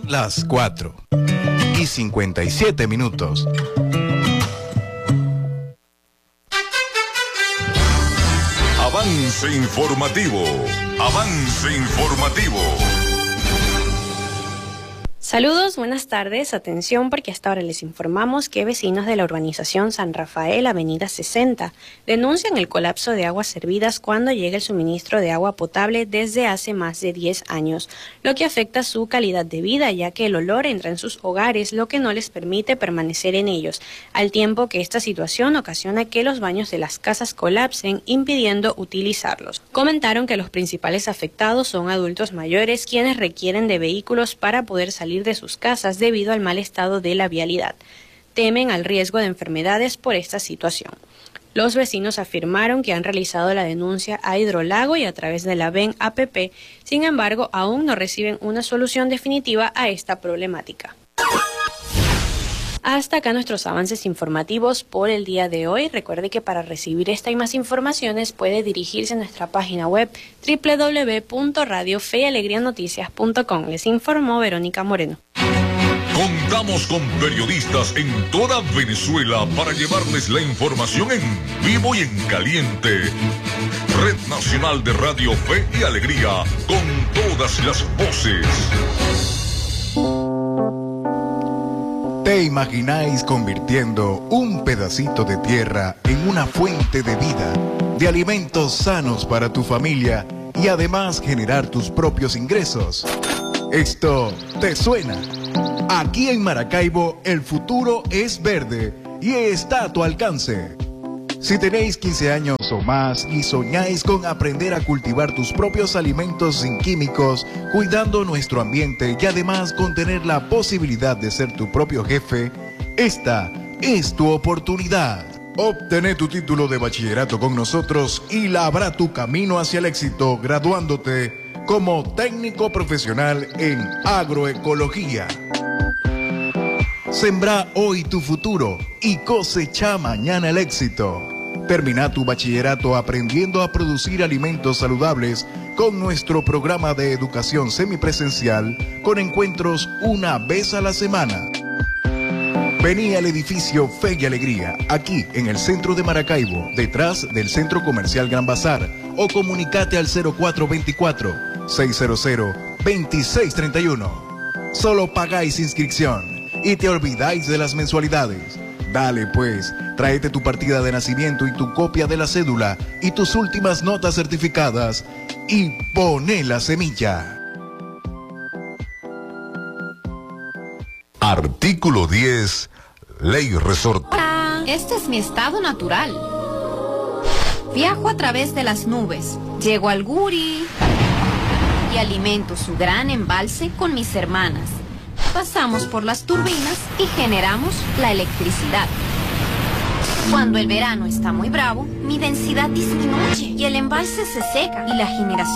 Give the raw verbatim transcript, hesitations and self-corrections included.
Las cuatro y cincuenta y siete minutos. Avance informativo. Avance informativo. Saludos, buenas tardes. Atención porque hasta ahora les informamos que vecinos de la urbanización San Rafael, Avenida sesenta, denuncian el colapso de aguas servidas cuando llega el suministro de agua potable desde hace más de diez años, lo que afecta su calidad de vida, ya que el olor entra en sus hogares, lo que no les permite permanecer en ellos, al tiempo que esta situación ocasiona que los baños de las casas colapsen, impidiendo utilizarlos. Comentaron que los principales afectados son adultos mayores, quienes requieren de vehículos para poder salir de sus casas debido al mal estado de la vialidad. Temen al riesgo de enfermedades por esta situación. Los vecinos afirmaron que han realizado la denuncia a Hidrolago y a través de la B E N A P P, sin embargo, aún no reciben una solución definitiva a esta problemática. Hasta acá nuestros avances informativos por el día de hoy. Recuerde que para recibir esta y más informaciones puede dirigirse a nuestra página web doble u doble u doble u punto radio fe y alegría noticias punto com. Les informó Verónica Moreno. Contamos con periodistas en toda Venezuela para llevarles la información en vivo y en caliente. Red Nacional de Radio Fe y Alegría, con todas las voces. ¿Te imagináis convirtiendo un pedacito de tierra en una fuente de vida, de alimentos sanos para tu familia y además generar tus propios ingresos? ¿Esto te suena? Aquí en Maracaibo el futuro es verde y está a tu alcance. Si tenéis quince años o más y soñáis con aprender a cultivar tus propios alimentos sin químicos, cuidando nuestro ambiente y además con tener la posibilidad de ser tu propio jefe, esta es tu oportunidad. Obtené tu título de bachillerato con nosotros y labra tu camino hacia el éxito graduándote como técnico profesional en agroecología. Sembra hoy tu futuro y cosecha mañana el éxito. Termina tu bachillerato aprendiendo a producir alimentos saludables con nuestro programa de educación semipresencial con encuentros una vez a la semana. Vení al edificio Fe y Alegría, aquí en el centro de Maracaibo, detrás del Centro Comercial Gran Bazar, o comunicate al cero cuatro dos cuatro, seis cero cero, dos seis tres uno. Solo pagáis inscripción y te olvidáis de las mensualidades. Dale pues, tráete tu partida de nacimiento y tu copia de la cédula y tus últimas notas certificadas y poné la semilla. Artículo diez, Ley Resorte. Hola, este es mi estado natural. Viajo a través de las nubes, llego al Guri y alimento su gran embalse con mis hermanas. Pasamos por las turbinas y generamos la electricidad. Cuando el verano está muy bravo, mi densidad disminuye y el embalse se seca y la generación